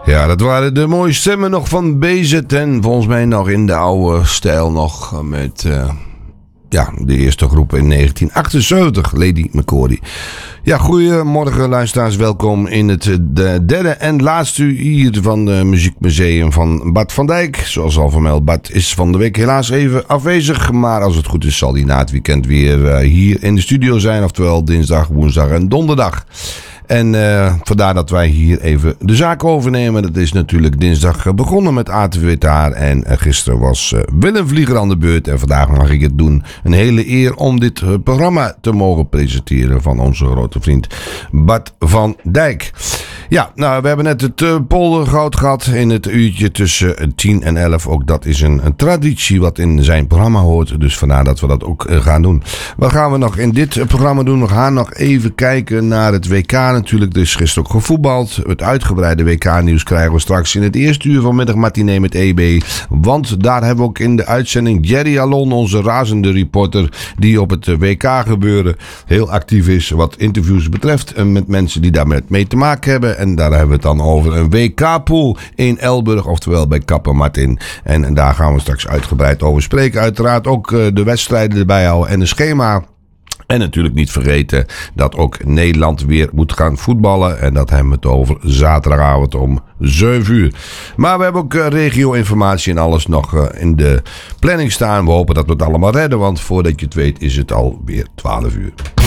Ja, dat waren de mooie stemmen nog van BZN. Volgens mij nog in de oude stijl nog met de eerste groep in 1978, Lady McCory. Ja, goedemorgen luisteraars. Welkom in het derde en laatste uur hier van het Muziekmuseum van Bart van Dijk. Zoals al vermeld, Bart is van de week helaas even afwezig. Maar als het goed is zal hij na het weekend weer hier in de studio zijn. Oftewel dinsdag, woensdag en donderdag. En vandaar dat wij hier even de zaak overnemen. Dat is natuurlijk dinsdag begonnen met ATV Taar. En gisteren was Willem Vlieger aan de beurt. En vandaag mag ik het doen. Een hele eer om dit programma te mogen presenteren van onze grote vriend Bart van Dijk. Ja, nou, we hebben net het poldergoud gehad in het uurtje tussen 10 en 11. Ook dat is een traditie wat in zijn programma hoort. Dus vandaar dat we dat ook gaan doen. Wat gaan we nog in dit programma doen? We gaan nog even kijken naar het WK natuurlijk. Er is gisteren ook gevoetbald. Het uitgebreide WK-nieuws krijgen we straks in het eerste uur van middagmatinee met EB. Want daar hebben we ook in de uitzending Jerry Alon, onze razende reporter, die op het WK-gebeuren heel actief is wat interviews betreft. En met mensen die daar mee te maken hebben. En daar hebben we het dan over een WK-pool in Elburg, oftewel bij Kapper Martin. En daar gaan we straks uitgebreid over spreken. Uiteraard ook de wedstrijden erbij houden en een schema. En natuurlijk niet vergeten dat ook Nederland weer moet gaan voetballen. En dat hebben we het over zaterdagavond om 7 uur. Maar we hebben ook regio-informatie en alles nog in de planning staan. We hopen dat we het allemaal redden, want voordat je het weet is het alweer 12 uur.